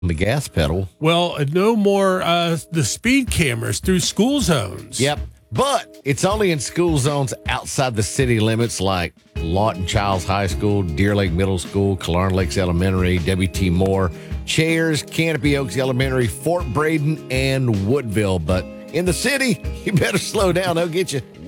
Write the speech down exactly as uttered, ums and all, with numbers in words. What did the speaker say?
the gas pedal. Well, no more uh, the speed cameras through school zones. Yep. But it's only in school zones outside the city limits like Lawton Childs High School, Deer Lake Middle School, Killarn Lakes Elementary, W T Moore, Chairs, Canopy Oaks Elementary, Fort Braden, and Woodville. But in the city, you better slow down. They'll get you.